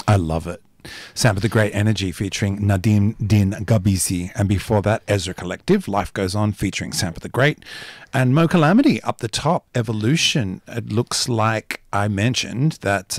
I love it. Sampa the Great Energy featuring Nadim Din Gabisi, and before that Ezra Collective, Life Goes On featuring Sampa the Great, and Mo Calamity up the top, Evolution. It looks like I mentioned that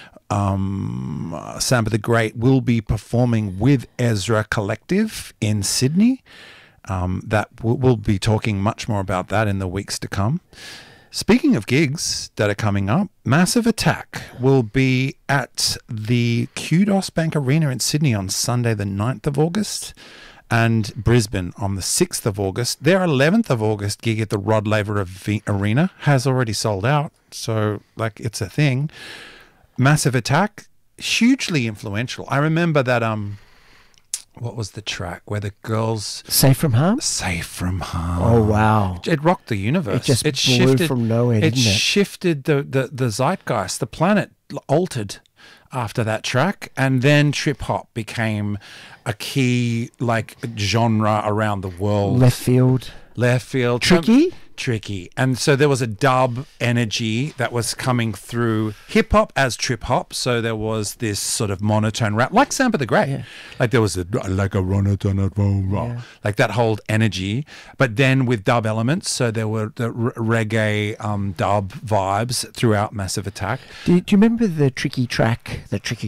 Sampa the Great will be performing with Ezra Collective in Sydney. That we'll be talking much more about that in the weeks to come. Speaking of gigs that are coming up, Massive Attack will be at the Kudos Bank Arena in Sydney on Sunday the 9th of August and Brisbane on the 6th of August. Their 11th of August gig at the Rod Laver Arena has already sold out, so like it's a thing. Massive Attack, hugely influential. I remember that what was the track where the girls... Safe from Harm? Safe from Harm. Oh, wow. It rocked the universe. It just blew from nowhere, didn't it? It shifted the zeitgeist. The planet altered after that track, and then trip hop became a key like genre around the world. Left field. Tricky. And so there was a dub energy that was coming through hip hop as trip hop. So there was this sort of monotone rap, like Sampa the Great. Yeah. Like there was like a like that whole energy. But then with dub elements, so there were the reggae dub vibes throughout Massive Attack. Do you remember the tricky track?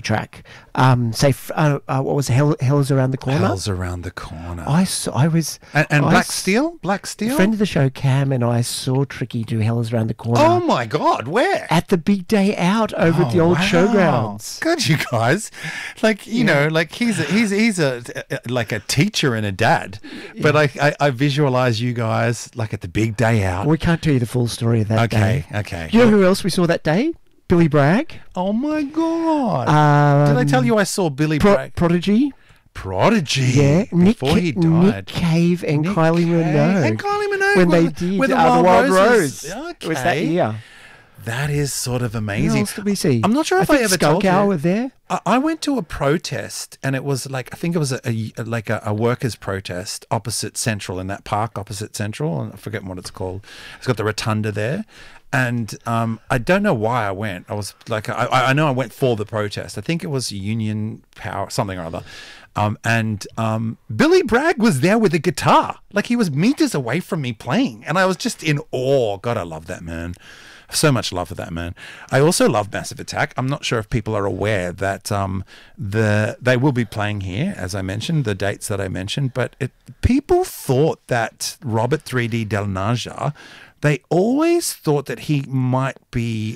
What was Hell's Around the Corner? Hell's Around the Corner. I was... And Black Steel? Friend of the show, Cam, and I saw Tricky do Hell's Around the Corner. Oh, my God. Where? At the Big Day Out over at the old showgrounds. Good, you guys. Like, you know, like he's like a teacher and a dad. Yeah. But I visualize you guys like at the Big Day Out. We can't tell you the full story of that day. Okay. You know who else we saw that day? Billy Bragg. Oh, my God. Did I tell you I saw Billy Bragg? Prodigy. Yeah. Before he died. Nick Cave and Kylie Minogue. When they did the Wild Rose. Okay. It was that year. That is sort of amazing. Who else did we see? I'm not sure if I ever told you. Were there. I went to a protest, and it was like, I think it was a workers' protest opposite Central, in that park opposite Central, and I forget what it's called. It's got the rotunda there. And I don't know why I went. I was like, I know I went for the protest. I think it was Union Power, something or other. And Billy Bragg was there with a guitar. Like, he was meters away from me playing. And I was just in awe. God, I love that man. So much love for that man. I also love Massive Attack. I'm not sure if people are aware that they will be playing here, as I mentioned, the dates that I mentioned. But people thought that Robert 3D Del Naja, they always thought that he might be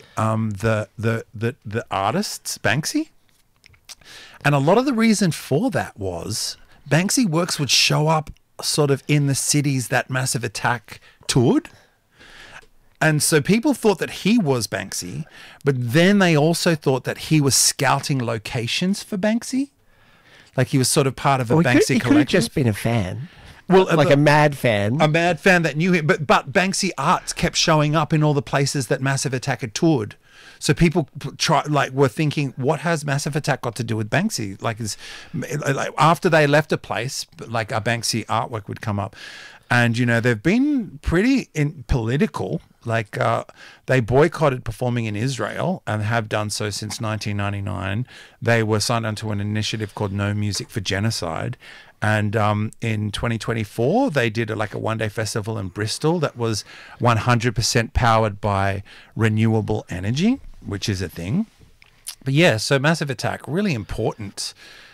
the artist, Banksy. And a lot of the reason for that was Banksy works would show up sort of in the cities that Massive Attack toured. And so people thought that he was Banksy, but then they also thought that he was scouting locations for Banksy. Like he was sort of part of a Banksy collective. He could have just been a fan. Well, like a mad fan. A mad fan that knew him. But Banksy arts kept showing up in all the places that Massive Attack had toured. So people were thinking, what has Massive Attack got to do with Banksy? Like after they left a place, like a Banksy artwork would come up. And, you know, they've been pretty political. Like they boycotted performing in Israel and have done so since 1999. They were signed onto an initiative called No Music for Genocide. And in 2024, they did a one-day festival in Bristol that was 100% powered by renewable energy, which is a thing. But yeah, so Massive Attack, really important,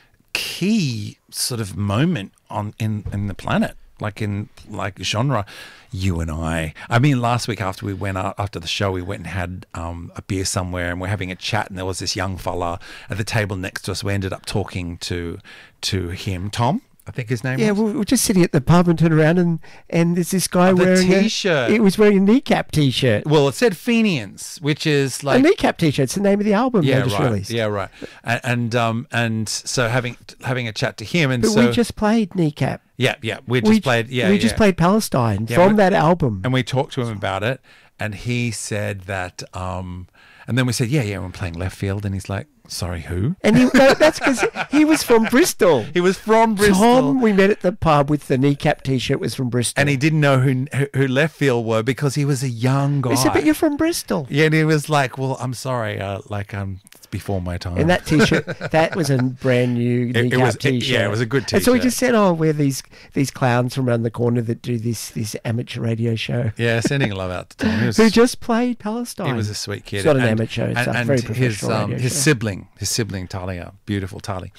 key sort of moment in the planet. Like genre, you and I mean, last week after we went out, after the show, we went and had a beer somewhere and we're having a chat, and there was this young fella at the table next to us. We ended up talking to him, Tom, I think his name was. Yeah, we were just sitting at the pub and turned around and there's this guy wearing a T-shirt. It was wearing a Kneecap T-shirt. Well, it said Fenians, which is like... A Kneecap T-shirt. It's the name of the album they just released. Yeah, right. And so having a chat to him, and but we just played Kneecap. Yeah. We just played Palestine from that album. And we talked to him about it, and he said that... and then we said, yeah, we're playing Left Field, and he's like, sorry, who? And that's because he was from Bristol. He was from Bristol. Tom, we met at the pub with the Kneecap T-shirt, was from Bristol. And he didn't know who Left Field were because he was a young guy. I said, but you're from Bristol. Yeah, and he was like, well, I'm sorry, before my time. And that T-shirt, that was a brand new kneecap T-shirt. Yeah, it was a good T-shirt. And so we just said, oh, we're these clowns from around the corner that do this amateur radio show. Yeah, sending love out to Tom. Who just played Palestine. He was a sweet kid. It's not an amateur. It's a very professional radio his show. sibling Talia, beautiful Tali.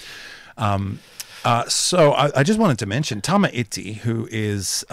So I just wanted to mention Tama Iti, who is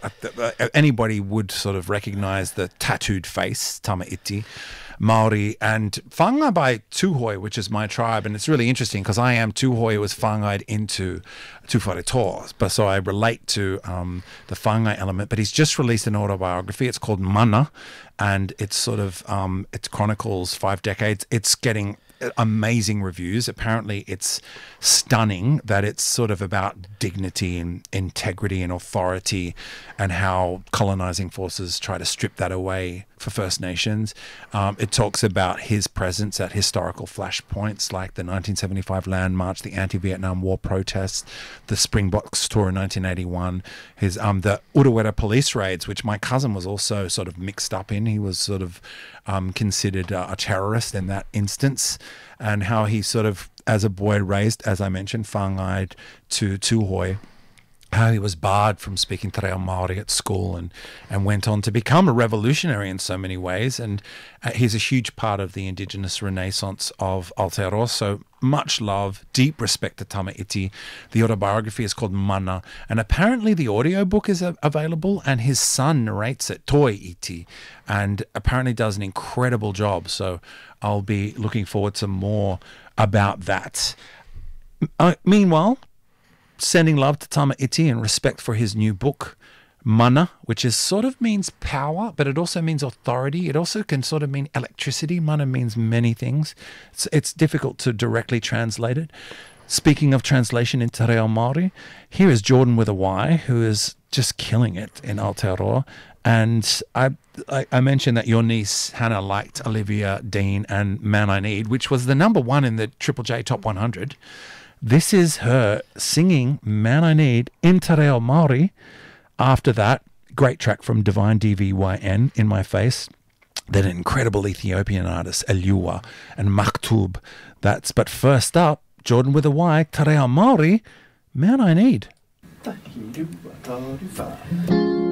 anybody would sort of recognize the tattooed face, Tama Iti, Maori, and whāngai by Tūhoe, which is my tribe. And it's really interesting because I am Tūhoe was whāngai'd into Tūwhareto, but so I relate to the whāngai element. But he's just released an autobiography. It's called Mana, and it's sort of it chronicles 5 decades. It's getting amazing reviews. Apparently it's stunning that it's sort of about dignity and integrity and authority and how colonizing forces try to strip that away for First Nations. It talks about his presence at historical flashpoints like the 1975 Land March, the anti-Vietnam War protests, the Springboks tour in 1981, his the Urewera police raids, which my cousin was also sort of mixed up in. He was sort of considered a terrorist in that instance, and how he sort of, as a boy raised, as I mentioned, whāngai'd to Tūhoe, how he was barred from speaking te reo Māori at school and went on to become a revolutionary in so many ways. And he's a huge part of the Indigenous renaissance of Aotearoa. So much love, deep respect to Tama Iti. The autobiography is called Mana, and apparently the audiobook is available, and his son narrates it, Toi Iti, and apparently does an incredible job. So I'll be looking forward to more about that. Meanwhile, sending love to Tama Iti and respect for his new book, Mana, which is sort of means power, but it also means authority. It also can sort of mean electricity. Mana means many things. It's difficult to directly translate it. Speaking of translation in te reo Māori, here is Jordan with a Y, who is just killing it in Aotearoa. And I mentioned that your niece, Hannah, liked Olivia Dean and Man I Need, which was the #1 in the Triple J Top 100. This is her singing Man I Need in te reo Māori. After that, great track from Divine DVYN, In My Face. Then an incredible Ethiopian artist, Eliua and Maktub. But first up, Jordan with a Y, te reo Māori, Man I Need.